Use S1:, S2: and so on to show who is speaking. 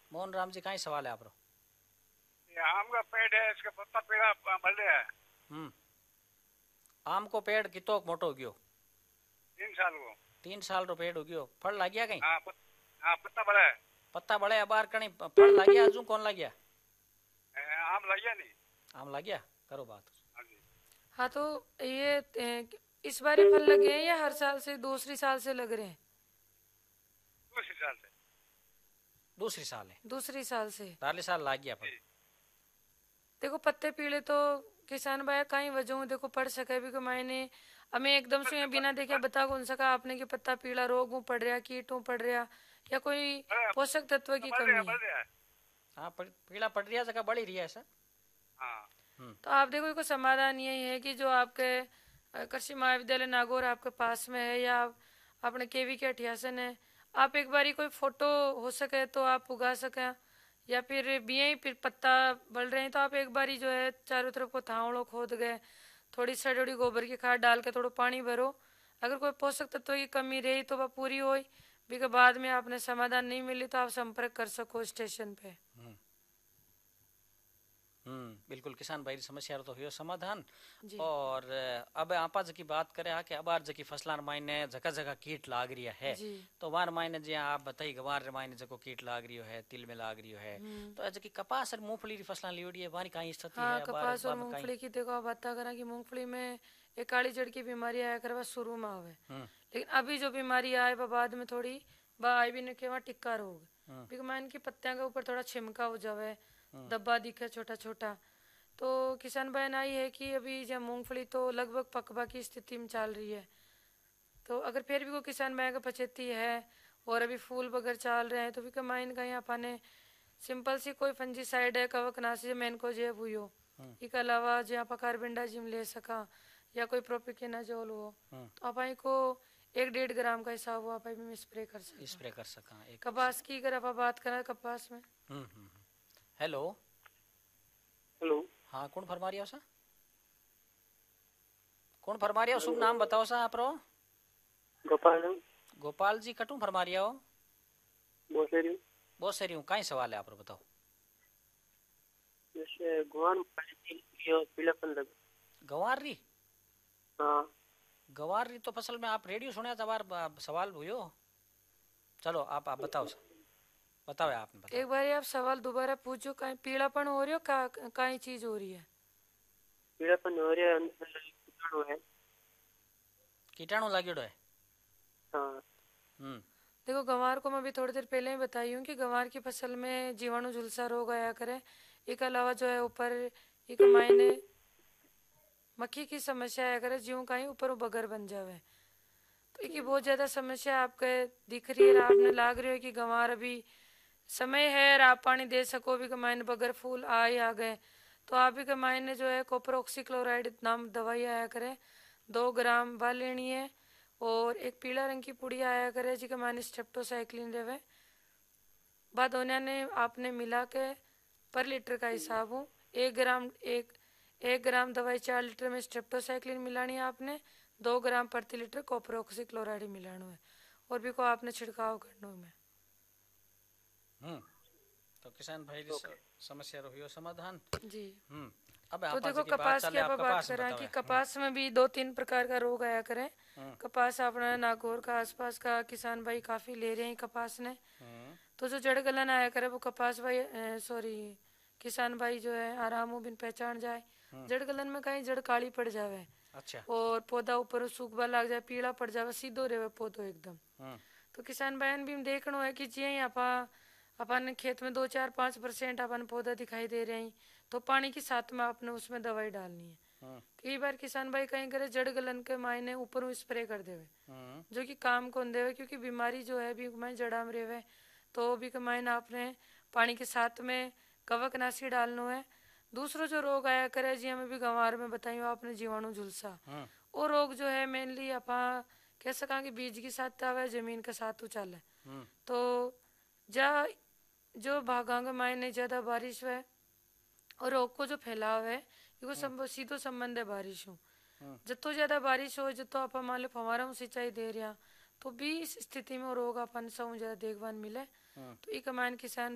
S1: मोहन राम जी कहीं सवाल है आप रो।
S2: ये आम का पेड़ है, इसका पत्ता पीला बढ़ रहा है।
S1: हम्म। आम को पेड़ कितो मोटो हो गयो?
S2: 3 साल को।
S1: 3 साल रो पेड़ हो गयो, फल लाग गया कहीं?
S2: हाँ हाँ, पत्ता बड़ा है।
S1: पत्ता बड़े अबार कहीं फल लाग गया? अजू कौन लाग गया?
S2: आम लगे नहीं।
S1: आम लाग गया, करो बात।
S2: हाँ जी।
S3: हाँ तो ये इस बार ही फल लगे हैं या हर साल से दूसरी साल से लग रहे हैं?
S2: दूसरी साल से।
S1: दूसरी साल है,
S3: दूसरी साल से।
S1: तारली साल लाग गया फल।
S3: देखो पत्ते पीले तो किसान भाई कहीं वजह देखो पड़ सके भी मायने हमें एकदम से यहाँ बिना देखे बता कौन सका आपने कि पत्ता पीला रोग मुँह पड़ रहा कीटों पड़ रहा या कोई पोषक तत्व की कमी है?
S2: बढ़ रहा है।
S1: हाँ पीला पड़ रहा जगह बढ़ ही रही है ऐसा।
S2: हाँ।
S3: तो आप देखो इसको समाधान यही है कि जो आपके कृषि महाविद्यालय नागौर आपके पास में है या अपने केवी के अठियासन है, आप एक बारी कोई फोटो हो सके तो आप उगा सकें या फिर बिया ही फिर पत्ता बढ़ रहे हैं तो आप एक बारी जो है चारों तरफ को थावड़ो खोद गए, थोड़ी सड़ोड़ी गोबर की खाद डाल के थोड़ा पानी भरो। अगर कोई पोषक तत्व की कमी रही तो वह पूरी हो भी के बाद में आपने समाधान नहीं मिली तो आप संपर्क कर सको स्टेशन पे।
S1: बिल्कुल किसान भाई समस्या तो हुई समाधान।
S3: जी।
S1: और अब आपा जकी बात करे कि अबार जकी फसलान मायने जगह जगह कीट लाग रही है
S3: जी।
S1: तो वार मायने जे आप बताई गवार मायने जको कीट लाग रही है, तिल में लाग रही है, तो जकी कपास और मूंगफली की फसलान लियोड़ी है वारी कहीं स्थिति
S3: हाँ
S1: है?
S3: कपास और मूंगफली की देखो आप बता करा कि मूंगफली में एक काली जड़ की बीमारी आया कर शुरू में आवे, लेकिन अभी जो बीमारी आए वह बाद में थोड़ी आई भी नहीं वहाँ टिक्का रोग बिकमान की पत्तियां के ऊपर थोड़ा छिमका हो जावे, धब्बा दिखे छोटा छोटा। तो किसान बहन आई है कि अभी जब मूंगफली तो लगभग पकवा की स्थिति में चल रही है, तो अगर फिर भी कोई किसान बहन का पचेती है और अभी फूल बगैर चल रहे हैं तो भी कमाइन कहीं अपने सिंपल सी कोई फंजीसाइड है कवकनाशी मैन को जेब हुई हो, इसके अलावा जो आप कार्बेंडाजिम ले सका या कोई प्रोपिकेनाजोल हो तो आप को 1-1.5 ग्राम का हिसाब हो आप में स्प्रे कर सका। कपास की अगर आप बात करें कपास में।
S1: Hello
S4: hello.
S1: हाँ कौन फरमा रही हो सा? कौन फरमा रही हो? शुभ नाम बताओ सा आप रो।
S4: गोपाल।
S1: गोपाल जी कटू फरमा रही हो? बहुत सारी हूँ। कहीं सवाल है आप रो बताओ।
S4: जैसे गुआर पीलापन लग।
S1: गंवार री?
S4: हाँ
S1: गंवार री तो फसल में आप रेडियो सुने सवाल हुयो। चलो आप बताओ सा, बताओ आपने बताओ।
S3: एक बार आप सवाल दोबारा पूछो। कहीं पीलापन हो रही हो कहीं चीज हो रही है?
S4: पीलापन हो रहा है, अंदर कीटाणु है।
S1: कीटाणु लागेड़ो है?
S4: हाँ।
S3: देखो गंवार को मैं अभी थोड़ी देर पहले ही बताई हूँ कि गंवार की फसल में जीवाणु झुलसा रोग आया करे, इसके अलावा जो है ऊपर एक मायने मक्खी की समस्या आया करे, जीव कहीं ऊपर बगर बन जावे तो एक बहुत ज्यादा समस्या आपके दिख रही है। आपने लाग रही है कि गंवार अभी समय है और आप पानी दे सको भी कमाइन बगर फूल आ गए तो आप भी कमाइन जो है कॉपर ऑक्सीक्लोराइड नाम दवाई आया करे 2 ग्राम वा लेनी है और एक पीला रंग की पुड़ी आया करे जी कमाइन स्ट्रेप्टोसाइक्लिन रेवे बाद दोनों ने आपने मिला के पर लीटर का हिसाब हो 1 ग्राम दवाई 4 लीटर में स्ट्रेप्टोसाइक्लिन मिलानी है आपने, 2 ग्राम प्रति लीटर कॉपर ऑक्सीक्लोराइड मिलाना है और भी को आपने छिड़काव करना है।
S1: तो किसान भाई समस्या रही समाधान
S3: जी।
S1: अब
S3: तो देखो कपास की आप बात करें कि कपास में भी 2-3 प्रकार का रोग आया करें। कपास अपना नागौर का आसपास का किसान भाई काफी ले रहे हैं कपास ने, तो जो जड़ गलन आया करे वो कपास भाई किसान भाई जो है आराम हो बिन पहचान जाए। जड़ गलन में कहीं जड़ काली पड़ जावे। अच्छा। और पौधा ऊपर सूखवा लग जाए, पीला पड़ जावे, सीधो रहे पौधो एकदम। तो किसान भाई भी देखना है कि जी अपन खेत में 2-4-5% अपन पौधा दिखाई दे रहे हैं तो पानी की साथ में आपने उसमें दवाई डालनी है। कई बार किसान भाई कहीं करे जड़ गलन के मायने ऊपर स्प्रे कर देवे जो कि काम को देवे क्योंकि बीमारी जो है भी मैं जड़ा में रेवे तो भी कमाइन आपने पानी के साथ में कवकनाशी डालना है। दूसरा जो रोग आया करे जी हमें भी गंवार में बताइयो आपने जीवाणु झुलसा, वो रोग जो है मेनली आप कह सका कि बीज के साथ आवे जमीन के साथ उचाले तो जा जो भागा के मायने ज्यादा बारिश है और रोग को जो फैलाव है ये सीधो संबंध है बारिश हो। जितो ज्यादा बारिश हो जितो आप मान लो फवारा में सिंचाई दे रहा तो भी इस स्थिति में रोग अपन सब ज्यादा देखभाल मिले तो एक मान किसान